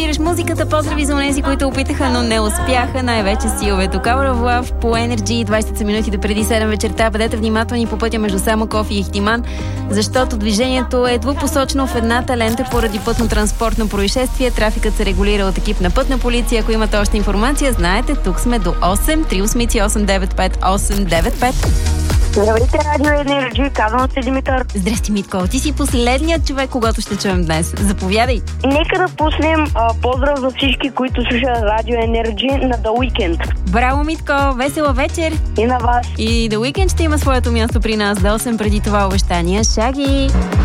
избираш музиката. Поздрави за онези, които опитаха, но не успяха. Най-вече силовето. Power of Love по Energy. 20 минути преди 7 вечерта. Бъдете внимателни по пътя между Самоков и Ихтиман, защото движението е двупосочно в едната лента поради пътно-транспортно происшествие. Трафикът се регулира от екип на Пътна полиция. Ако имате още информация, знаете, тук сме до 8 3895 895. Здравейте, Радио Енерджи, казвам се Димитър. Здрасти, Митко. Ти си последният човек, когато ще чуем днес. Заповядай. Нека да пуснем поздрав за всички, които слушат Радио Енерджи на The Weeknd. Браво, Митко! Весела вечер! И на вас! И The Weeknd ще има своето място при нас до 8 преди това обещания. Шаги!